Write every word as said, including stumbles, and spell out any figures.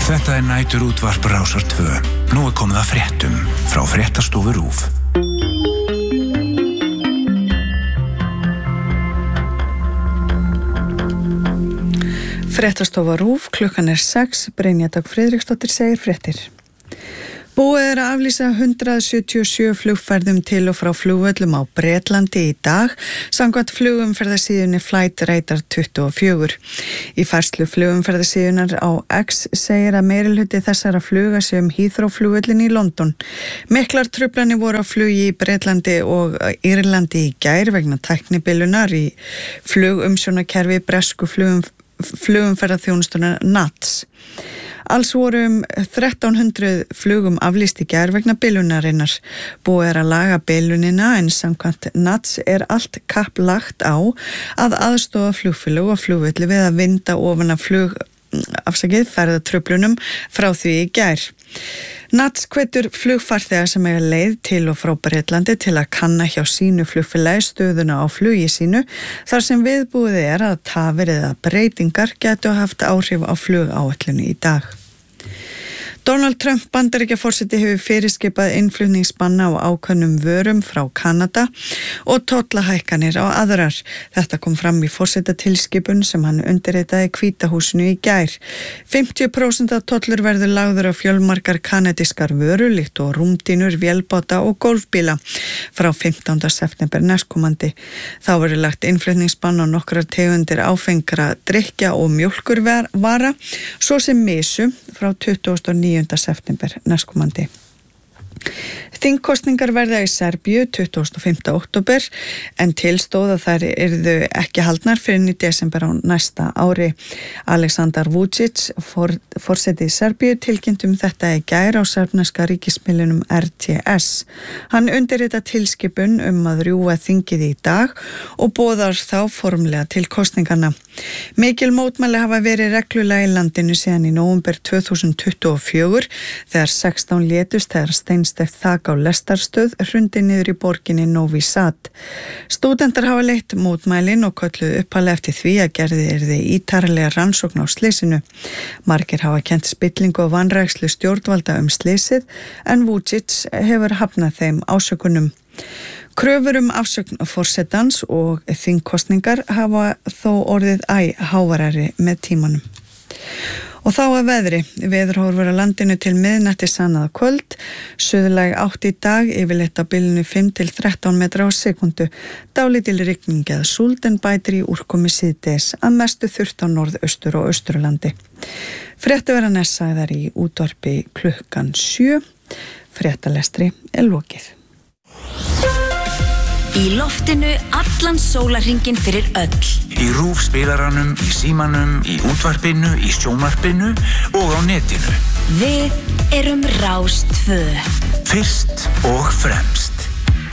Þetta er næturútvarp Rásar tvö. Nú er komið að fréttum frá fréttastofu RÚV. Fréttastofa RÚV, klukkan er sex, Brynja Dögg Friðriksdóttir segir fréttir. Búið er að aflýsa hundrað sjötíu og sjö flugferðum til og frá flugvöllum á Bretlandi í dag, samkvæmt flugumferðarsíðunni Flight Radar tuttugu og fjögur. Í færslu flugumferðarsíðunar á X segir að meirihluti þessara fluga sé um Heathrow flugvöllin í London. Miklar truflanir voru á flugi í Bretlandi og Írlandi í gær vegna tæknibilunar í flugumsjónakerfi bresku flugum, flugumferðarþjónustunnar N A T S. Alls voru um þrettán hundruð flugum aflýst í gær vegna bilunarinnar. Búið er að laga bilunina en samkvæmt N A T S er allt kapp lagt á að aðstoða flugfélög og flugvelli við að vinda ofan af flug afsakið ferðatruflunum frá því í gær. N A T S hvetur flugfarþega sem eiga leið til og frá Bretlandi til að kanna hjá sínu flugfélagi stöðuna á flugi sínu þar sem viðbúið er að tafir eða breytingar gætu haft áhrif á flugáætlunni í dag. Donald Trump Bandaríkjaforseti hefur fyrirskipað innflutningsbanna á ákveðnum vörum frá Kanada og tollahækkanir á aðrar. Þetta kom fram í forsetatilskipun sem hann undirritaði Hvíta húsinu í gær. fimmtíu prósent tollur verður lagður á fjölmargar kanadískar vörur líkt og rúmdýnur, vélbáta og golfbíla frá fimmtánda september næstkomandi. Þá verður lagt innflutningsbann á nokkrar tegundir áfengra drykkja og mjólkurvara, svo sem misu frá tuttugasta og níunda september næstkomandi. Þingkosningar verða í Serbíu tuttugasta og fimmta október en tilstóð að þær yrðu ekki haldnar fyrir í desember á næsta ári. Aleksandar Vučić, for, forseti í Serbíu, tilkynnt um þetta í gær á serbneska ríkismiðlunum R T S. Hann undirrita tilskipun um að rjúfa þingið í dag og boðar þá formlega til kosninganna. Mikil mótmæli hafa verið reglulega í landinu síðan í nóvember tvö þúsund tuttugu og fjögur þegar sextán létust þegar steinsteypt þak á lestarstöð hrundi niður í borginni Novi Sad. Stúdentar hafa leitt mótmælin og kölluðu upphaflega eftir því að gerði yrði ítarlega rannsókn á slysinu. Margir hafa kennt spillingu og vanrækslu stjórnvalda um slysið en Vučić hefur hafnað þeim ásökunum. Kröfur um afsögn forsetans og þingkosningar hafa þó orðið æ háværari með tímanum. Og þá að veðri. Veðurhorfur á landinu til miðnætti sannaða kvöld. Suðlæg átt í dag, yfirleitt á bilinu fimm til þrettán metra á sekundu. Dálítil rigning eða súld en bætir í úrkomi síðdegis, að mestu þurrt á norðaustur og austurlandi. Fréttaveran sagðar í útvarpi klukkan sjö. Fréttalestri er lokið. Í loftinu allan sólarhringinn fyrir öll. Í RÚV spilaranum, í símanum, í útvarpinu, í sjónvarpinu og á netinu. Við erum Rás tvö. Fyrst og fremst.